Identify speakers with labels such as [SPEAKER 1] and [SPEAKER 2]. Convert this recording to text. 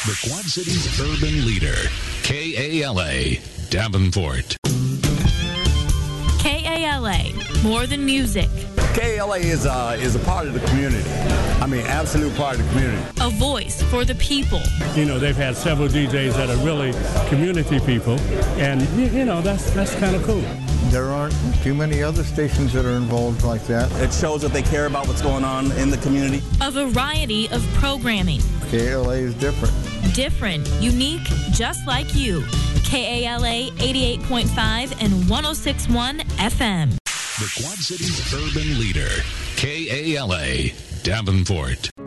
[SPEAKER 1] The Quad Cities urban leader, KALA, Davenport.
[SPEAKER 2] KALA, more than music.
[SPEAKER 3] KALA is a part of the community. I mean, absolute part of the community.
[SPEAKER 2] A voice for the people.
[SPEAKER 4] You know, they've had several DJs that are really community people, and, you know, that's kind of cool.
[SPEAKER 5] There aren't too many other stations that are involved like that.
[SPEAKER 6] It shows that they care about what's going on in the community.
[SPEAKER 2] A variety of programming.
[SPEAKER 5] KALA is different.
[SPEAKER 2] Different, unique, just like you. KALA 88.5 and 106.1 FM.
[SPEAKER 1] The Quad Cities urban leader, KALA, Davenport.